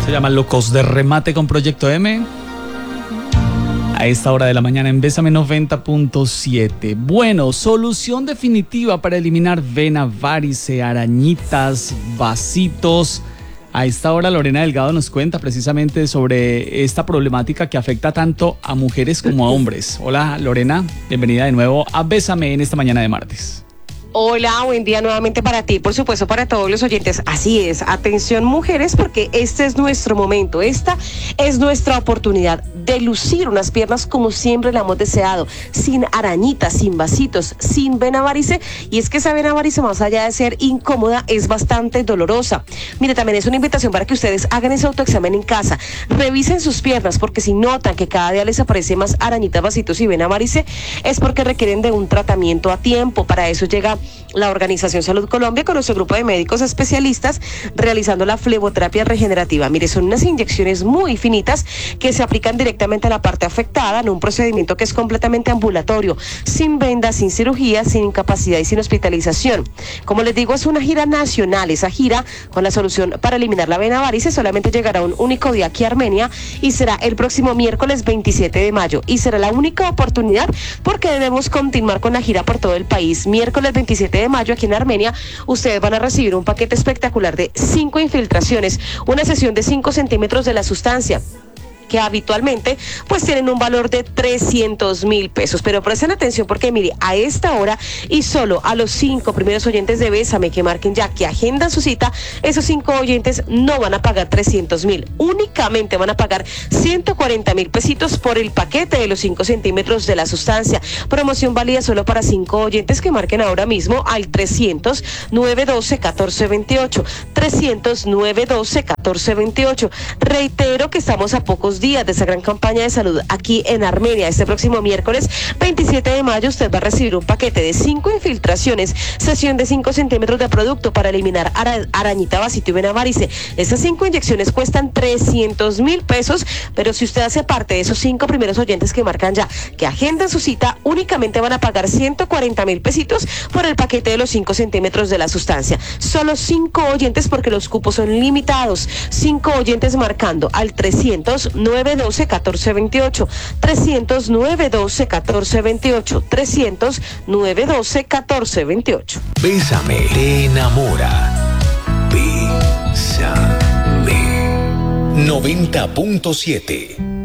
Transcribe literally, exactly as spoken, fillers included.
Se llama Locos de Remate con Proyecto M. A esta hora de la mañana en Bésame noventa punto siete. Bueno, solución definitiva para eliminar vena, varice, arañitas, vasitos. A esta hora Lorena Delgado nos cuenta precisamente sobre esta problemática que afecta tanto a mujeres como a hombres. Hola Lorena, bienvenida de nuevo a Bésame en esta mañana de martes. Hola, buen día nuevamente para ti, por supuesto para todos los oyentes. Así es, atención mujeres, porque este es nuestro momento, esta es nuestra oportunidad de lucir unas piernas como siempre la hemos deseado, sin arañitas, sin vasitos, sin vena varice. Y es que esa vena varice, más allá de ser incómoda, es bastante dolorosa. Mire, también es una invitación para que ustedes hagan ese autoexamen en casa, revisen sus piernas, porque si notan que cada día les aparece más arañitas, vasitos y vena varice, es porque requieren de un tratamiento a tiempo. Para eso llega la Organización Salud Colombia con nuestro grupo de médicos especialistas realizando la fleboterapia regenerativa. Mire, son unas inyecciones muy finitas que se aplican directamente a la parte afectada en un procedimiento que es completamente ambulatorio, sin vendas, sin cirugía, sin incapacidad y sin hospitalización. Como les digo, es una gira nacional. Esa gira con la solución para eliminar la vena varice solamente llegará un único día aquí a Armenia y será el próximo miércoles veintisiete de mayo, y será la única oportunidad porque debemos continuar con la gira por todo el país. Miércoles veintisiete de mayo aquí en Armenia, ustedes van a recibir un paquete espectacular de cinco infiltraciones, una sesión de cinco centímetros de la sustancia, que habitualmente pues tienen un valor de trescientos mil pesos. Pero presten atención porque mire, a esta hora y solo a los cinco primeros oyentes de Bésame que marquen ya, que agendan su cita, esos cinco oyentes no van a pagar trescientos mil, únicamente van a pagar ciento cuarenta mil pesitos por el paquete de los cinco centímetros de la sustancia. Promoción válida solo para cinco oyentes que marquen ahora mismo al trescientos, nueve doce, catorce veintiocho, trescientos, nueve doce, catorce veintiocho. Reitero que estamos a pocos días de esa gran campaña de salud aquí en Armenia. Este próximo miércoles veintisiete de mayo usted va a recibir un paquete de cinco infiltraciones, sesión de cinco centímetros de producto para eliminar ara- arañita, vasito y vena varice. Esas cinco inyecciones cuestan trescientos mil pesos, pero si usted hace parte de esos cinco primeros oyentes que marcan ya, que agendan su cita, únicamente van a pagar ciento cuarenta mil pesitos por el paquete de los cinco centímetros de la sustancia. Solo cinco oyentes porque los cupos son limitados. cinco oyentes marcando al trescientos, nueve doce, catorce veintiocho, trescientos, nueve doce, catorce veintiocho, trescientos, nueve doce, catorce veintiocho. Bésame, te enamora. Bésame. noventa punto siete.